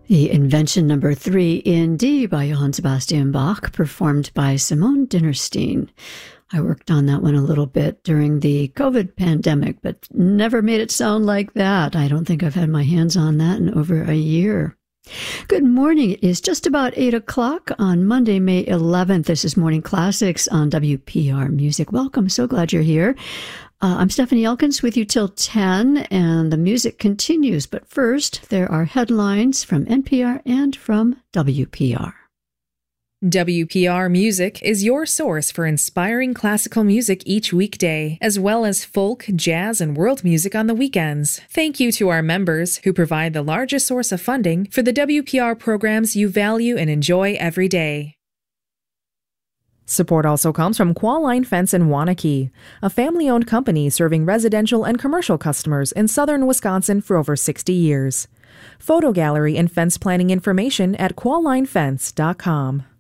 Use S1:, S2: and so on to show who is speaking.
S1: The Invention Number 3 in D by Johann Sebastian Bach, performed by Simone Dinnerstein. I worked on that one a little bit during the COVID pandemic, but never made it sound like that. I don't think I've had my hands on that in over a year. Good morning. It is just about 8 o'clock on Monday, May 11th. This is Morning Classics on WPR Music. Welcome. So glad you're here. I'm Stephanie Elkins with you till 10, and the music continues. But first, there are headlines from NPR and from WPR.
S2: WPR Music is your source for inspiring classical music each weekday, as well as folk, jazz, and world music on the weekends. Thank you to our members who provide the largest source of funding for the WPR programs you value and enjoy every day. Support also comes from Qualline Fence in Waunakee, a family-owned company serving residential and commercial customers in southern Wisconsin for over 60 years. Photo gallery and fence planning information at quallinefence.com.